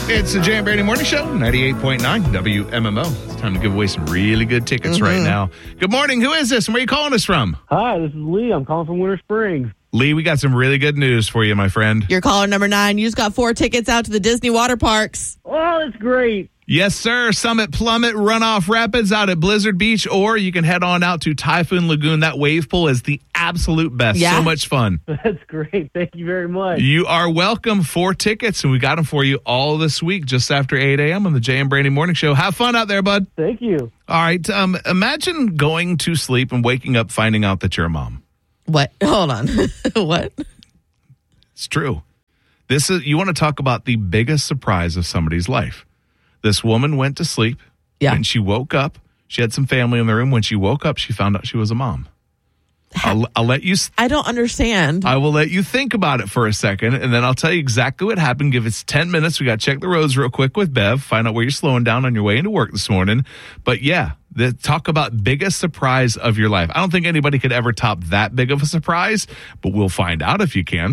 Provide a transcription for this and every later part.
It's the Jay and Brady Morning Show, 98.9 WMMO. It's time to give away some really good tickets right now. Good morning. Who is this and where are you calling us from? Hi, this is Lee. I'm calling from Winter Springs. Lee, we got some really good news for you, my friend. You're caller number 9. You just got 4 tickets out to the Disney water parks. Oh, that's great. Yes, sir. Summit, Plummet, Runoff Rapids out at Blizzard Beach, or you can head on out to Typhoon Lagoon. That wave pool is the absolute best. Yeah. So much fun. That's great. Thank you very much. You are welcome. 4 tickets, and we got them for you all this week, just after 8 a.m. on the Jay and Brady Morning Show. Have fun out there, bud. Thank you. All right. Imagine going to sleep and waking up finding out that you're a mom. What? Hold on. What? It's true. You want to talk about the biggest surprise of somebody's life. This woman went to sleep. Yeah. When she woke up, she had some family in the room. When she woke up, she found out she was a mom. I'll let you. I don't understand. I will let you think about it for a second, and then I'll tell you exactly what happened. Give us 10 minutes. We got to check the roads real quick with Bev, find out where you're slowing down on your way into work this morning. But yeah, talk about biggest surprise of your life. I don't think anybody could ever top that big of a surprise, but we'll find out if you can.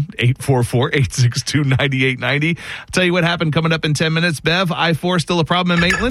844-862-9890. I'll tell you what happened coming up in 10 minutes. Bev, I-4 still a problem in Maitland?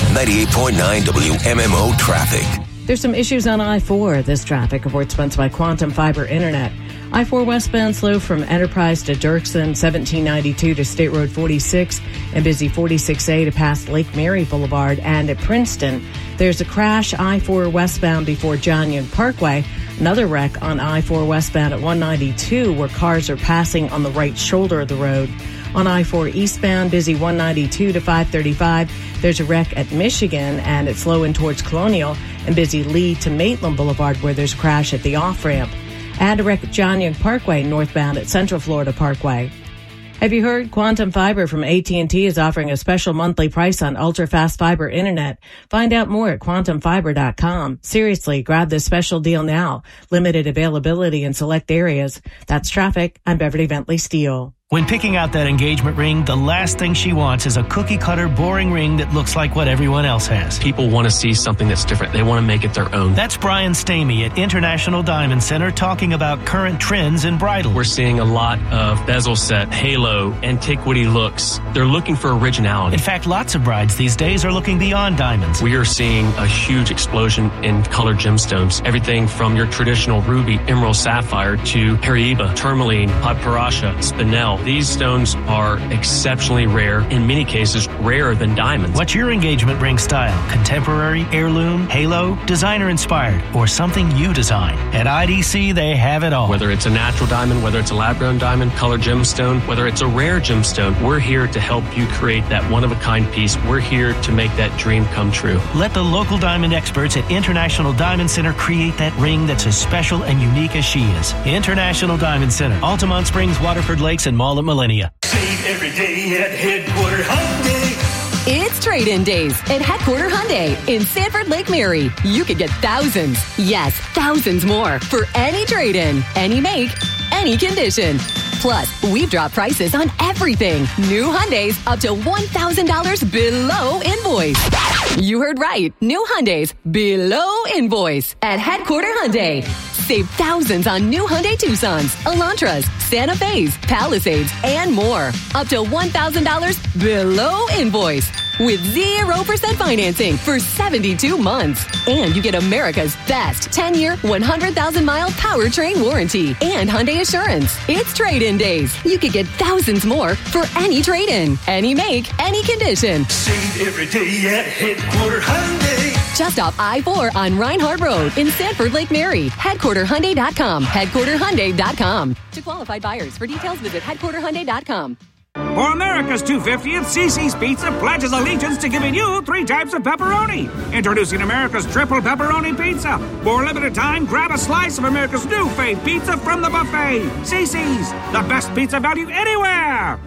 98.9 WMMO traffic. There's some issues on I-4. This traffic report sponsored by Quantum Fiber Internet. I-4 westbound slow from Enterprise to Dirksen, 1792 to State Road 46, and busy 46A to past Lake Mary Boulevard. And at Princeton, there's a crash I-4 westbound before John Young Parkway. Another wreck on I-4 westbound at 192 where cars are passing on the right shoulder of the road. On I-4 eastbound, busy 192 to 535. There's a wreck at Michigan, and it's slow in towards Colonial, and busy Lee to Maitland Boulevard, where there's a crash at the off-ramp. And a wreck at John Young Parkway, northbound at Central Florida Parkway. Have you heard? Quantum Fiber from AT&T is offering a special monthly price on ultra-fast fiber internet. Find out more at quantumfiber.com. Seriously, grab this special deal now. Limited availability in select areas. That's traffic. I'm Beverly Bentley Steele. When picking out that engagement ring, the last thing she wants is a cookie-cutter, boring ring that looks like what everyone else has. People want to see something that's different. They want to make it their own. That's Brian Stamey at International Diamond Center talking about current trends in bridal. We're seeing a lot of bezel set, halo, antiquity looks. They're looking for originality. In fact, lots of brides these days are looking beyond diamonds. We are seeing a huge explosion in colored gemstones. Everything from your traditional ruby, emerald, sapphire to Hariba, tourmaline, Padparadscha, spinel. These stones are exceptionally rare, in many cases rarer than diamonds. What's your engagement ring style? Contemporary, heirloom, halo, designer inspired, or something you design? At IDC, they have it all. Whether it's a natural diamond, whether it's a lab-grown diamond, colored gemstone, whether it's a rare gemstone, we're here to help you create that one-of-a-kind piece. We're here to make that dream come true. Let the local diamond experts at International Diamond Center create that ring that's as special and unique as she is. International Diamond Center, Altamont Springs, Waterford Lakes, and Mall at Millennia. Save every day at Headquarter Hyundai. It's trade-in days at Headquarter Hyundai in Sanford Lake Mary. You could get thousands, yes, thousands more for any trade-in, any make, any condition. Plus, we've dropped prices on everything. New Hyundais up to $1,000 below invoice. You heard right. New Hyundais below invoice at Headquarter Hyundai. Save thousands on new Hyundai Tucsons, Elantras, Santa Fe's, Palisades, and more. Up to $1,000 below invoice. With 0% financing for 72 months. And you get America's best 10-year, 100,000-mile powertrain warranty and Hyundai Assurance. It's trade-in days. You could get thousands more for any trade-in, any make, any condition. Save every day at Headquarter Hyundai. Just off I-4 on Reinhardt Road in Sanford Lake Mary. HeadquarterHyundai.com. HeadquarterHyundai.com. To qualified buyers. For details, visit HeadquarterHyundai.com. For America's 250th, CiCi's Pizza pledges allegiance to giving you 3 types of pepperoni. Introducing America's triple pepperoni pizza. For a limited time, grab a slice of America's new fave pizza from the buffet. CiCi's, the best pizza value anywhere.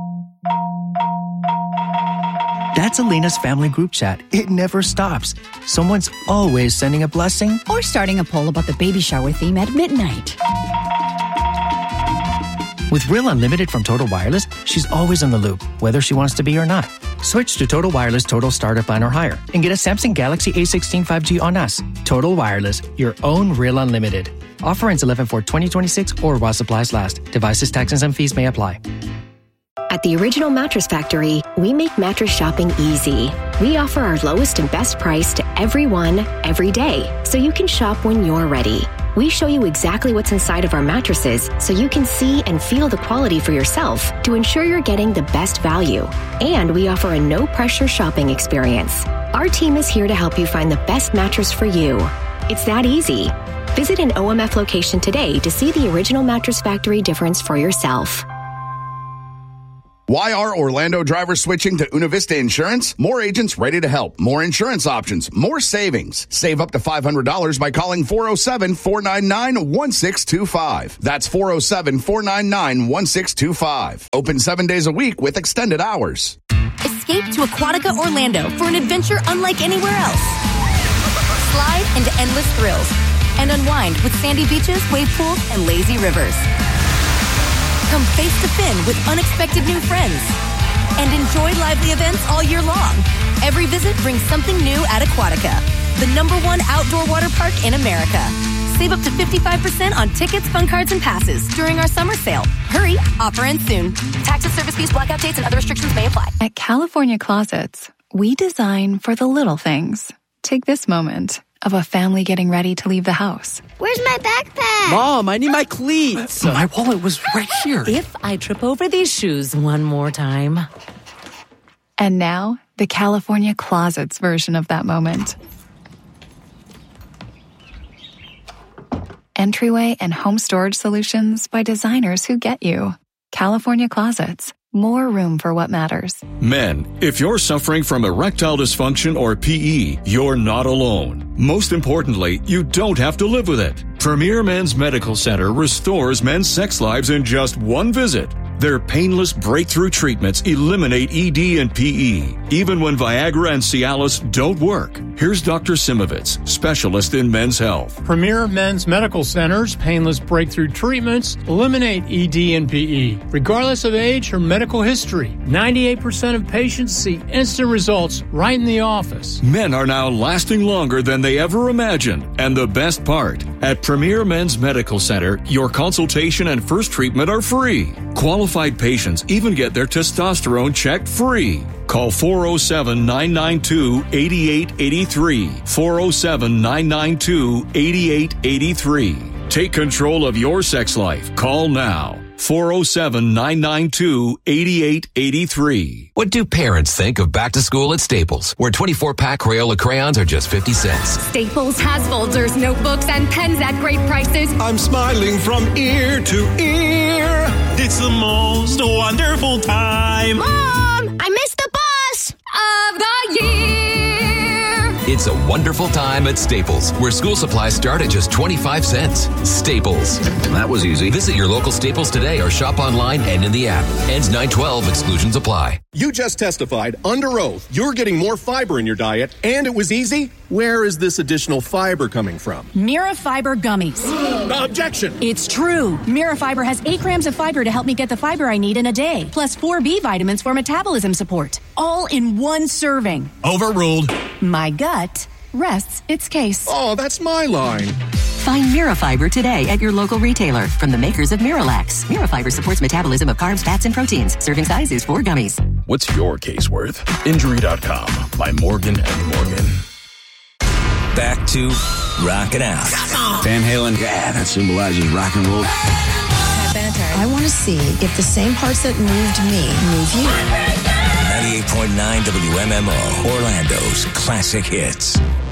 That's Elena's family group chat. It never stops. Someone's always sending a blessing or starting a poll about the baby shower theme at midnight. With Real Unlimited from Total Wireless, she's always in the loop, whether she wants to be or not. Switch to Total Wireless Total Starter Plan or higher and get a Samsung Galaxy A16 5G on us. Total Wireless, your own Real Unlimited. Offer ends 11/4/2026 or while supplies last. Devices, taxes, and fees may apply. At the Original Mattress Factory, we make mattress shopping easy. We offer our lowest and best price to everyone, every day, so you can shop when you're ready. We show you exactly what's inside of our mattresses so you can see and feel the quality for yourself to ensure you're getting the best value. And we offer a no-pressure shopping experience. Our team is here to help you find the best mattress for you. It's that easy. Visit an OMF location today to see the Original Mattress Factory difference for yourself. Why are Orlando drivers switching to Una Vista Insurance? More agents ready to help. More insurance options. More savings. Save up to $500 by calling 407-499-1625. That's 407-499-1625. Open 7 days a week with extended hours. Escape to Aquatica Orlando for an adventure unlike anywhere else. Slide into endless thrills and unwind with sandy beaches, wave pools, and lazy rivers. Come face to fin with unexpected new friends and enjoy lively events all year long. Every visit brings something new at Aquatica, the #1 outdoor water park in America. Save up to 55% on tickets, fun cards, and passes during our summer sale. Hurry, offer ends soon. Tax and service fees, blackout dates, and other restrictions may apply. At California Closets, we design for the little things. Take this moment of a family getting ready to leave the house. Where's my backpack? Mom, I need my cleats. My wallet was right here. If I trip over these shoes one more time. And now, the California Closets version of that moment. Entryway and home storage solutions by designers who get you. California Closets. More room for what matters. Men, if you're suffering from erectile dysfunction or PE, you're not alone. Most importantly, you don't have to live with it. Premier Men's Medical Center restores men's sex lives in just one visit. Their painless breakthrough treatments eliminate ED and PE, even when Viagra and Cialis don't work. Here's Dr. Simovitz, specialist in men's health. Premier Men's Medical Center's painless breakthrough treatments eliminate ED and PE, regardless of age or medical history. 98% of patients see instant results right in the office. Men are now lasting longer than they ever imagined. And the best part, at Premier Men's Medical Center, your consultation and first treatment are free. Qualified patients even get their testosterone checked free. Call 407-992-8883. 407-992-8883. Take control of your sex life. Call now. 407-992-8883. What do parents think of back to school at Staples, where 24-pack Crayola crayons are just 50 cents? Staples has folders, notebooks, and pens at great prices. I'm smiling from ear to ear. It's the most wonderful time. Mom, I missed the bus of the year. It's a wonderful time at Staples, where school supplies start at just 25 cents. Staples. That was easy. Visit your local Staples today or shop online and in the app. Ends 9/12. Exclusions apply. You just testified under oath you're getting more fiber in your diet, and it was easy. Where is this additional fiber coming from? Mirafiber gummies. Objection! It's true. Mirafiber has 8 grams of fiber to help me get the fiber I need in a day, plus 4 B vitamins for metabolism support. All in one serving. Overruled. My gut rests its case. Oh, that's my line. Find Mirafiber today at your local retailer from the makers of Miralax. Mirafiber supports metabolism of carbs, fats, and proteins. Serving size is 4 gummies. What's your case worth? Injury.com by Morgan & Morgan. Back to Rockin' Out. Van Halen. Yeah, that symbolizes rock and roll. I want to see if the same parts that moved me move you. 98.9 WMMO, Orlando's classic hits.